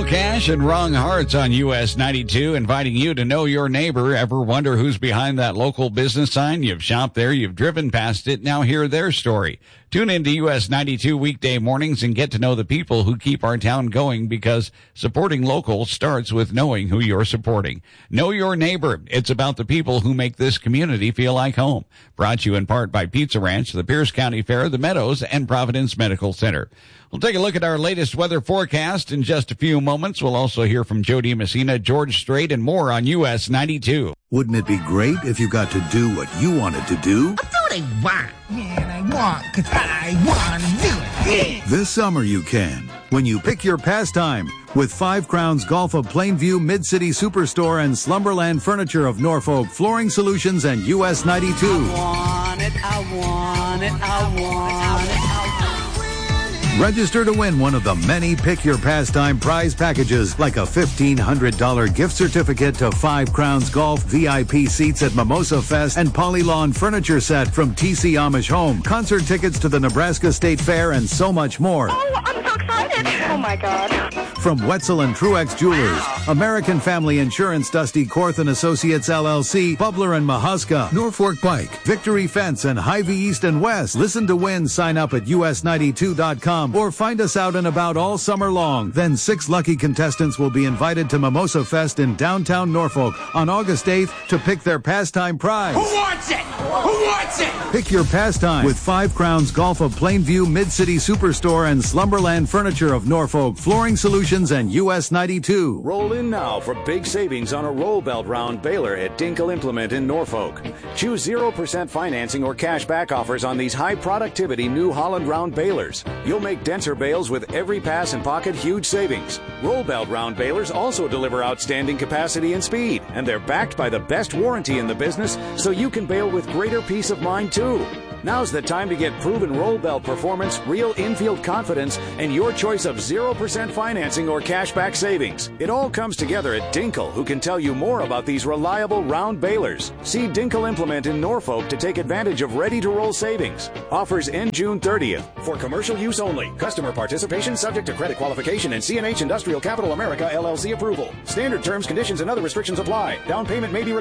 Joe Cash and Wrong Hearts on US 92, inviting you to know your neighbor. Ever wonder who's behind that local business sign? You've shopped there, you've driven past it, now hear their story. Tune into US 92 weekday mornings and get to know the people who keep our town going, because supporting local starts with knowing who you're supporting. Know your neighbor. It's about the people who make this community feel like home. Brought to you in part by Pizza Ranch, the Pierce County Fair, the Meadows, and Providence Medical Center. We'll take a look at our latest weather forecast in just a few moments. We'll also hear from Jody Messina, George Strait, and more on US 92. Wouldn't it be great if you got to do what you wanted to do? I do what I want. Man, I want because I want to do it. This summer you can, when you pick your pastime with 5 Crowns Golf of Plainview, Mid-City Superstore, and Slumberland Furniture of Norfolk, Flooring Solutions, and US 92. I want it, I want it, I want it. Register to win one of the many Pick Your Pastime prize packages, like a $1,500 gift certificate to 5 Crowns Golf, VIP seats at Mimosa Fest, and Polylawn furniture set from TC Amish Home, concert tickets to the Nebraska State Fair, and so much more. Oh, I'm so excited. Oh, my God. From Wetzel and Truex Jewelers, American Family Insurance, Dusty Korth and Associates LLC, Bubler and Mahuska, Norfolk Bike, Victory Fence, and Hy-Vee East and West. Listen to win. Sign up at us92.com or find us out and about all summer long. Then 6 lucky contestants will be invited to Mimosa Fest in downtown Norfolk on August 8th to pick their pastime prize. Who wants it? Who wants it? Pick your pastime with 5 Crowns Golf of Plainview, Mid-City Superstore, and Slumberland Furniture of Norfolk, Flooring Solutions, and US 92. Roll in now for big savings on a roll belt round baler at Dinkle Implement in Norfolk. Choose 0% financing or cash back offers on these high productivity New Holland round balers. You'll make denser bales with every pass and pocket huge savings. Roll belt round balers also deliver outstanding capacity and speed, and they're backed by the best warranty in the business, so you can bale with greater peace of mind too. Now's the time to get proven roll belt performance, real infield confidence, and your choice of 0% financing or cashback savings. It all comes together at Dinkle, who can tell you more about these reliable round balers. See Dinkle Implement in Norfolk to take advantage of ready-to-roll savings. Offers end June 30th. For commercial use only. Customer participation subject to credit qualification and CNH Industrial Capital America LLC approval. Standard terms, conditions, and other restrictions apply. Down payment may be required.